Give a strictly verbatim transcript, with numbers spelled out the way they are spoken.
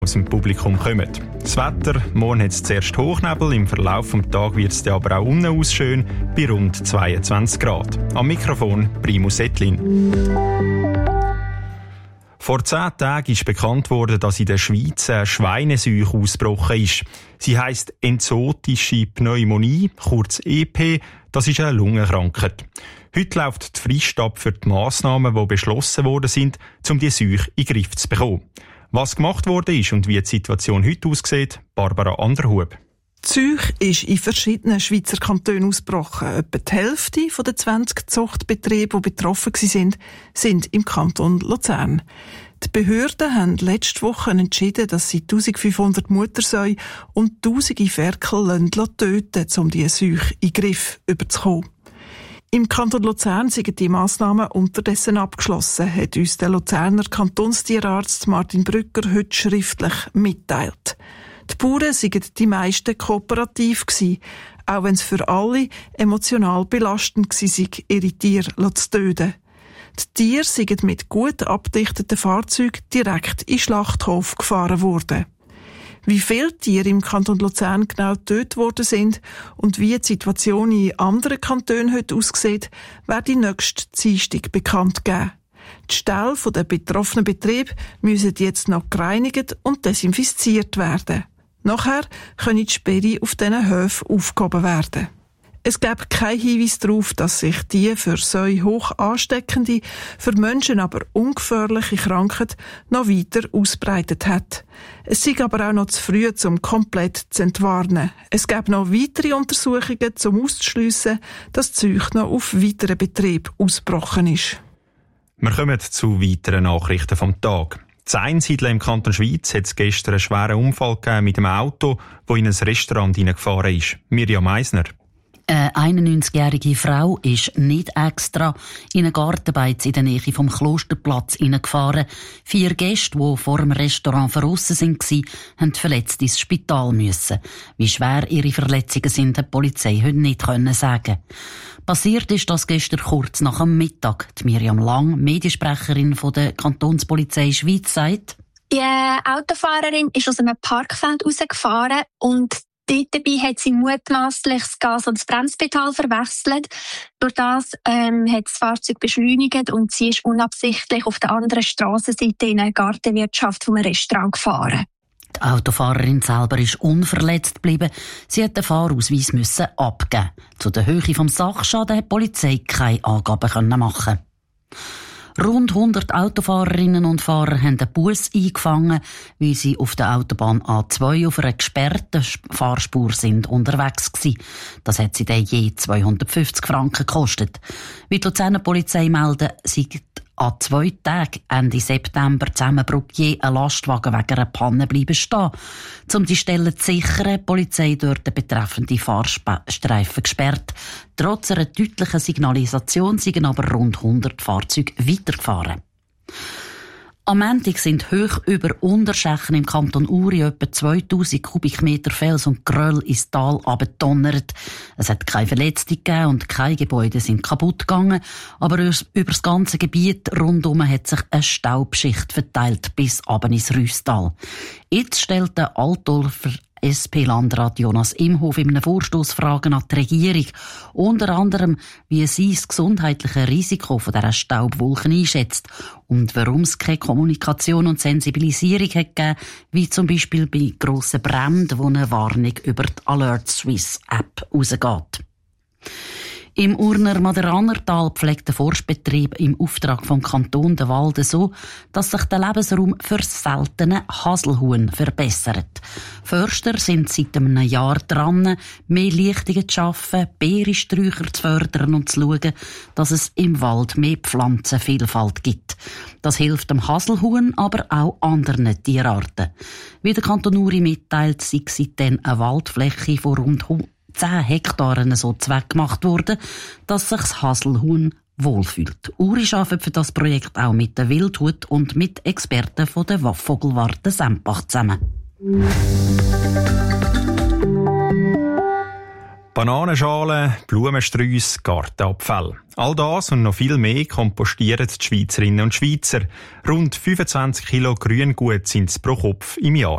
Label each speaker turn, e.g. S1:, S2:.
S1: aus dem Publikum kommen. Das Wetter, morgen hat es zuerst Hochnebel, im Verlauf des Tages wird es aber auch unten aus schön, bei rund zweiundzwanzig Grad. Am Mikrofon Primus Ettlin. Vor zehn Tagen ist bekannt worden, dass in der Schweiz eine Schweineseuche ausgebrochen ist. Sie heisst Enzootische Pneumonie, kurz E P, das ist eine Lungenkrankheit. Heute läuft die Frist ab für die Massnahmen, die beschlossen worden sind, um die Seuche in den Griff zu bekommen. Was gemacht worden ist und wie die Situation heute aussieht, Barbara Anderhub.
S2: Die Seuche ist in verschiedenen Schweizer Kantonen ausgebrochen. Etwa die Hälfte der zwanzig Zuchtbetriebe, die betroffen waren, sind im Kanton Luzern. Die Behörden haben letzte Woche entschieden, dass sie eintausendfünfhundert Muttersäue und tausende Ferkel töten lassen, um diese Seuche in den Griff zu bekommen. Im Kanton Luzern sind die Massnahmen unterdessen abgeschlossen, hat uns der Luzerner Kantonstierarzt Martin Brücker heute schriftlich mitteilt. Die Bauern waren die meisten kooperativ gewesen, auch wenn es für alle emotional belastend war, ihre Tiere zu töten. Die Tiere sind mit gut abgedichteten Fahrzeugen direkt in den Schlachthof gefahren worden. Wie viele Tiere im Kanton Luzern genau getötet worden sind und wie die Situation in anderen Kantonen heute aussieht, wird nächsten Dienstag bekannt geben. Die Ställe der betroffenen Betriebe müssen jetzt noch gereinigt und desinfiziert werden. Nachher können die Sperren auf diesen Höfen aufgehoben werden. Es gibt keinen Hinweis darauf, dass sich die für Säue hoch ansteckende, für Menschen aber ungefährliche Krankheit noch weiter ausbreitet hat. Es sei aber auch noch zu früh, um komplett zu entwarnen. Es gibt noch weitere Untersuchungen, um auszuschliessen, dass die Seuche noch auf weiteren Betrieb ausgebrochen ist.
S1: Wir kommen zu weiteren Nachrichten vom Tag. In Einsiedler im Kanton Schwyz hat es gestern einen schweren Unfall gegeben mit einem Auto, das in ein Restaurant hineingefahren ist. Mirjam Meisner.
S3: Eine einundneunzigjährige Frau ist nicht extra in einen Gartenbeiz in der Nähe vom Klosterplatz hineingefahren. Vier Gäste, die vor dem Restaurant verrissen waren, haben verletzt ins Spital müssen. Wie schwer ihre Verletzungen sind, hat die Polizei heute nicht sagen. Passiert ist das gestern kurz nach dem Mittag. Die Miriam Lang, Mediensprecherin von der Kantonspolizei Schweiz, sagt:
S4: Die Autofahrerin ist aus einem Parkfeld rausgefahren und dort dabei hat sie mutmaßlich das Gas- und das Bremspedal verwechselt. Durch das ähm, hat das Fahrzeug beschleunigt und sie ist unabsichtlich auf der anderen Strassenseite in eine Gartenwirtschaft vom Restaurant gefahren.
S3: Die Autofahrerin selber ist unverletzt geblieben. Sie hat den Fahrausweis müssen abgeben. Zu der Höhe des Sachschadens hat die Polizei keine Angaben machen. Rund hundert Autofahrerinnen und Fahrer haben einen Bus eingefangen, weil sie auf der Autobahn A zwei auf einer gesperrten Fahrspur sind unterwegs waren. Das hat sie dann je zweihundertfünfzig Franken gekostet. Wie die Luzerner Polizei melden, sind an zwei Tagen Ende September Zusammenbruck je ein Lastwagen wegen einer Panne bleiben stehen. Um die Stelle zu sichern, die Polizei dort den betreffenden Fahrstreifen gesperrt. Trotz einer deutlichen Signalisation sind aber rund hundert Fahrzeuge weitergefahren. Am Montag sind hoch über Unterschächen im Kanton Uri etwa zweitausend Kubikmeter Fels und Geröll ins Tal abgedonnert. Es hat keine Verletzte gegeben und keine Gebäude sind kaputt gegangen, aber über das ganze Gebiet rundum hat sich eine Staubschicht verteilt bis runter ins Rüsstal. Jetzt stellt der Altdorfer S P-Landrat Jonas Imhof in einem Vorstoss Fragen an die Regierung. Unter anderem, wie sie das gesundheitliche Risiko von dieser Staubwolke einschätzt und warum es keine Kommunikation und Sensibilisierung hat gegeben, wie zum Beispiel bei grossen Bränden, wo eine Warnung über die Alert Swiss App rausgeht. Im Urner Maderanertal pflegt der Forstbetrieb im Auftrag vom Kanton den Wald so, dass sich der Lebensraum für das seltene Haselhuhn verbessert. Förster sind seit einem Jahr dran, mehr Lichtungen zu schaffen, Beerensträucher zu fördern und zu schauen, dass es im Wald mehr Pflanzenvielfalt gibt. Das hilft dem Haselhuhn, aber auch anderen Tierarten. Wie der Kanton Uri mitteilt, sei seitdem eine Waldfläche von rund zehn Hektaren so zweckgemacht worden, dass sich das Haselhuhn wohlfühlt. Uri arbeitet für das Projekt auch mit der Wildhut und mit Experten von der Vogelwarte Sempach zusammen.
S1: Bananenschalen, Blumensträusse, Gartenabfälle. All das und noch viel mehr kompostieren die Schweizerinnen und Schweizer. Rund fünfundzwanzig Kilo Grüngut sind es pro Kopf im Jahr.